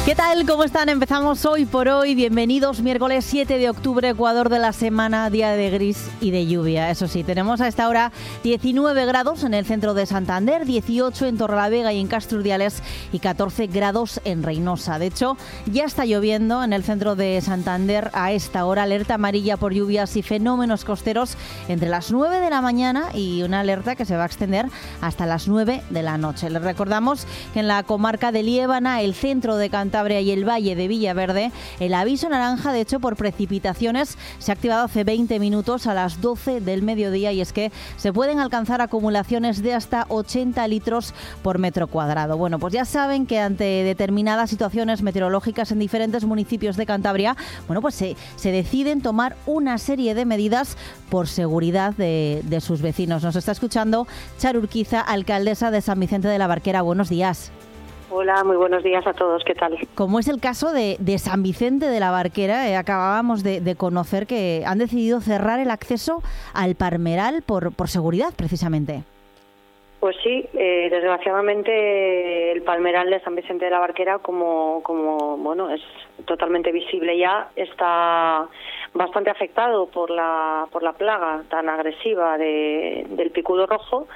¿Qué tal? ¿Cómo están? Empezamos hoy por hoy. Bienvenidos, miércoles 7 de octubre, Ecuador de la semana, día de gris y de lluvia. Eso sí, tenemos a esta hora 19 grados en el centro de Santander, 18 en Torrelavega y en Castro Urdiales y 14 grados en Reynosa. De hecho, ya está lloviendo en el centro de Santander a esta hora. Alerta amarilla por lluvias y fenómenos costeros entre las 9 de la mañana y una alerta que se va a extender hasta las 9 de la noche. Les recordamos que en la comarca de Liébana, el centro de Cantabria y el Valle de Villaverde, el aviso naranja, de hecho, por precipitaciones se ha activado hace 20 minutos a las 12 del mediodía, y es que se pueden alcanzar acumulaciones de hasta 80 litros por metro cuadrado. Bueno, pues ya saben que ante determinadas situaciones meteorológicas en diferentes municipios de Cantabria, bueno, pues se deciden tomar una serie de medidas por seguridad de sus vecinos. Nos está escuchando Charo Urquiza, alcaldesa de San Vicente de la Barquera. Buenos días. Hola, muy buenos días a todos, ¿qué tal? Como es el caso de San Vicente de la Barquera, acabábamos de conocer que han decidido cerrar el acceso al Palmeral por seguridad, precisamente. Pues sí, desgraciadamente el Palmeral de San Vicente de la Barquera, como bueno, es totalmente visible ya, está bastante afectado por la plaga tan agresiva del picudo rojo.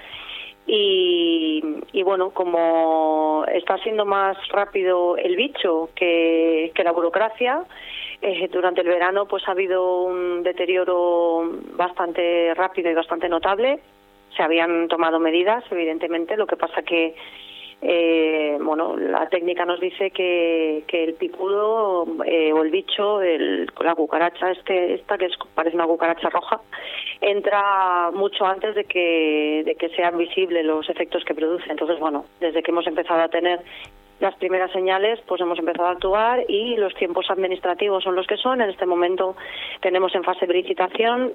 Y bueno, como está siendo más rápido el bicho que la burocracia, durante el verano pues ha habido un deterioro bastante rápido y bastante notable. Se habían tomado medidas, evidentemente, lo que pasa que bueno, la técnica nos dice que el picudo o el bicho, la cucaracha esta que parece una cucaracha roja, entra mucho antes de que sean visibles los efectos que produce. Entonces, bueno, desde que hemos empezado a tener las primeras señales, pues hemos empezado a actuar, y los tiempos administrativos son los que son. En este momento tenemos en fase de licitación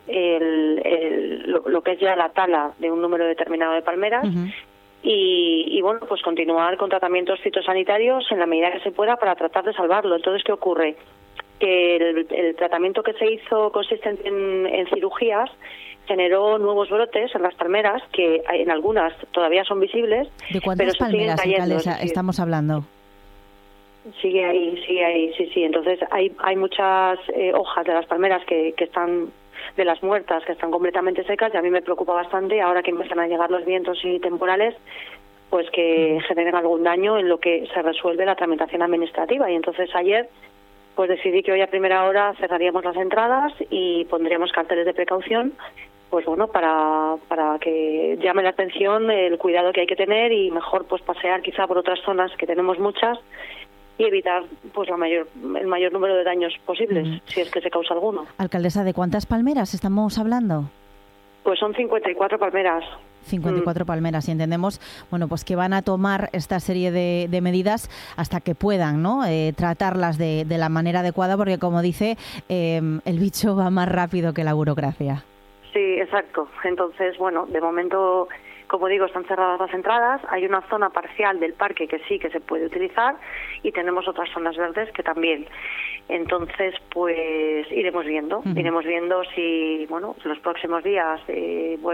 lo que es ya la tala de un número determinado de palmeras. Uh-huh. Y bueno, pues continuar con tratamientos fitosanitarios en la medida que se pueda para tratar de salvarlo. Entonces, ¿qué ocurre? Que el tratamiento que se hizo consistente en cirugías generó nuevos brotes en las palmeras, que en algunas todavía son visibles. ¿De cuántas palmeras, alcaldesa, estamos hablando? Sigue ahí, sí. Entonces hay muchas hojas de las palmeras que están, de las muertas, que están completamente secas, y a mí me preocupa bastante ahora que empiezan a llegar los vientos y temporales, pues que generen algún daño en lo que se resuelve la tramitación administrativa. Y entonces ayer pues decidí que hoy a primera hora cerraríamos las entradas y pondríamos carteles de precaución, pues bueno, para que llame la atención el cuidado que hay que tener, y mejor pues pasear quizá por otras zonas, que tenemos muchas, y evitar pues el mayor número de daños posibles, si es que se causa alguno. Alcaldesa, ¿de cuántas palmeras estamos hablando? Pues son 54 palmeras. 54 palmeras, y entendemos, bueno, pues que van a tomar esta serie de medidas hasta que puedan, ¿no? Tratarlas de la manera adecuada, porque como dice, el bicho va más rápido que la burocracia. Sí, exacto. Entonces, bueno, de momento, como digo, están cerradas las entradas. Hay una zona parcial del parque que sí que se puede utilizar, y tenemos otras zonas verdes que también. Entonces, pues iremos viendo si, bueno, los próximos días vuelve